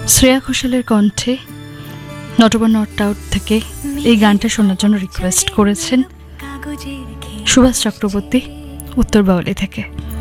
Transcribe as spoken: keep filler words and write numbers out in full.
শ্রেয়া ঘোষালের কণ্ঠে Natwar not out থেকে এই গানটা শোনার জন্য রিকোয়েস্ট করেছেন সুভাষ চক্রবর্তী উত্তর বাউলি থেকে।